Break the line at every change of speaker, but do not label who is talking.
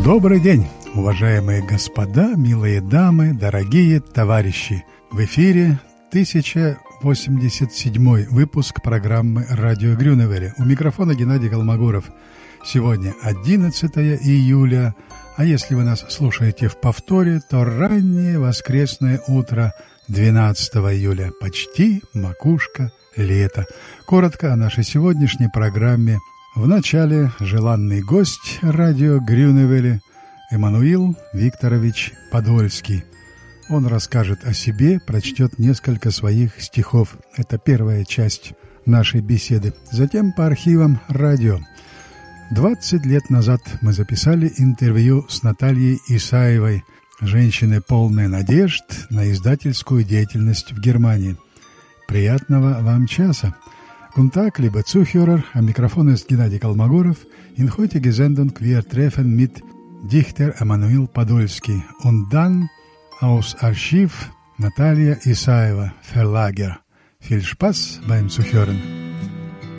Добрый день, уважаемые господа, милые дамы, дорогие товарищи! В эфире 1087 выпуск программы «Радио Грюневеля». У микрофона Геннадий Колмогоров. Сегодня 11 июля, а если вы нас слушаете в повторе, то раннее воскресное утро 12 июля. Почти макушка лета. Коротко о нашей сегодняшней программе. В начале желанный гость радио Грюневеля Эммануил Викторович Подольский. Он расскажет о себе, прочтет несколько своих стихов. Это первая часть нашей беседы. Затем по архивам радио. 20 лет назад мы записали интервью с Натальей Исаевой, женщиной полной надежд на издательскую деятельность в Германии. Приятного вам часа! Guten Tag, liebe Zuhörer, am Mikrofon ist Gennady Kolmogorov. In heutiger Sendung wir treffen mit Dichter Emmanuil Podolsky und dann aus Archiv Natalia Isaeva, Verlager. Viel Spaß beim Zuhören.